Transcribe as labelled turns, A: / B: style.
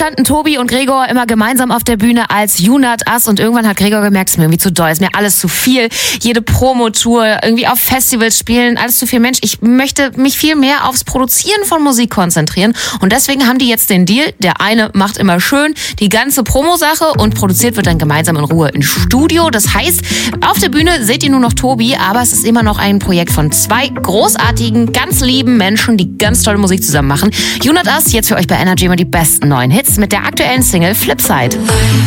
A: standen Tobi und Gregor immer gemeinsam auf der Bühne als You Not Us und irgendwann hat Gregor gemerkt, es ist mir irgendwie zu doll, es ist mir alles zu viel. Jede Promotour, irgendwie auf Festivals spielen, alles zu viel. Mensch, ich möchte mich viel mehr aufs Produzieren von Musik konzentrieren und deswegen haben die jetzt den Deal, der eine macht immer schön die ganze Promosache und produziert wird dann gemeinsam in Ruhe im Studio. Das heißt, auf der Bühne seht ihr nur noch Tobi, aber es ist immer noch ein Projekt von zwei großartigen, ganz lieben Menschen, die ganz tolle Musik zusammen machen. You Not Us, jetzt für euch bei Energy immer die besten neuen Hits mit der aktuellen Single Flipside.